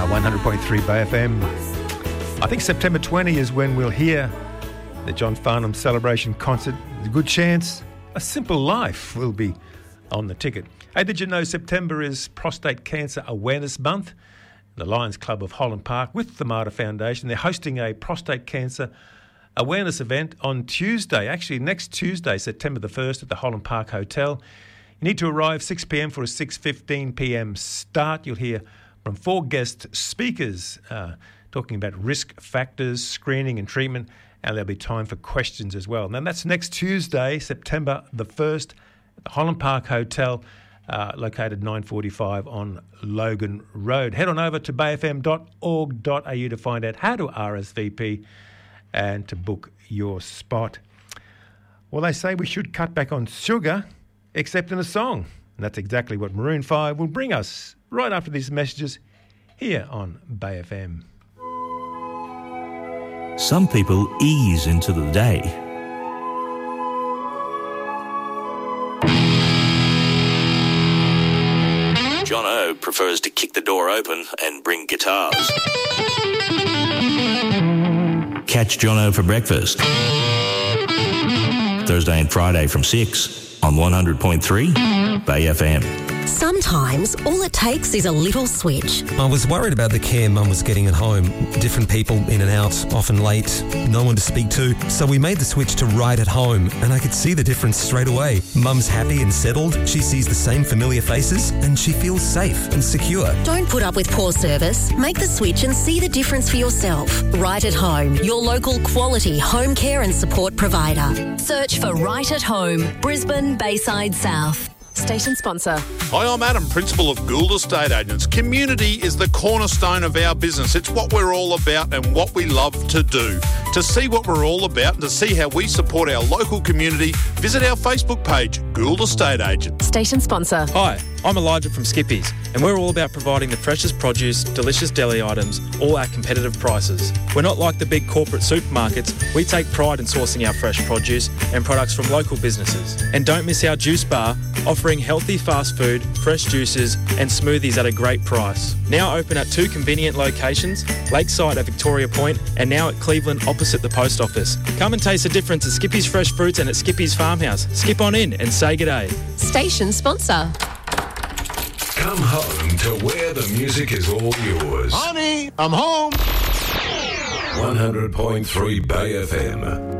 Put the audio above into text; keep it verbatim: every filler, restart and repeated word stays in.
Uh, one hundred point three Bay F M. I think September twentieth is when we'll hear the John Farnham Celebration Concert. There's a good chance A Simple Life will be on the ticket. Hey, did you know September is Prostate Cancer Awareness Month? The Lions Club of Holland Park with the Mater Foundation, they're hosting a prostate cancer awareness event on Tuesday, actually next Tuesday, September the first at the Holland Park Hotel. You need to arrive six p.m. for a six fifteen p.m. start. You'll hear from four guest speakers uh, talking about risk factors, screening and treatment, and there'll be time for questions as well. Now, that's next Tuesday, September the first, at the Holland Park Hotel, uh, located nine forty-five on Logan Road. Head on over to bay f m dot org dot a u to find out how to R S V P and to book your spot. Well, they say we should cut back on sugar, except in a song. And that's exactly what Maroon five will bring us right after these messages here on Bay F M. Some people ease into the day. John O prefers to kick the door open and bring guitars. Catch John O for breakfast. Thursday and Friday from six on one hundred point three Bay F M. Sometimes all it takes is a little switch. I was worried about the care Mum was getting at home. Different people in and out, often late, no one to speak to. So we made the switch to Right at Home, and I could see the difference straight away. Mum's happy and settled, she sees the same familiar faces, and she feels safe and secure. Don't put up with poor service. Make the switch and see the difference for yourself. Right at Home, your local quality home care and support provider. Search for Right at Home, Brisbane, Bayside South. Station sponsor. Hi, I'm Adam, Principal of Gould Estate Agents. Community is the cornerstone of our business. It's what we're all about and what we love to do. To see what we're all about and to see how we support our local community, visit our Facebook page, Gould Estate Agents. Station sponsor. Hi, I'm Elijah from Skippies, and we're all about providing the freshest produce, delicious deli items, all at competitive prices. We're not like the big corporate supermarkets. We take pride in sourcing our fresh produce and products from local businesses. And don't miss our juice bar, offering healthy fast food, fresh juices and smoothies at a great price. Now open at two convenient locations, Lakeside at Victoria Point and now at Cleveland opposite the post office. Come and taste the difference at Skippy's Fresh Fruits and at Skippy's Farmhouse. Skip on in and say g'day. Station sponsor. Come home to where the music is all yours. Honey, I'm home. one hundred point three Bay F M.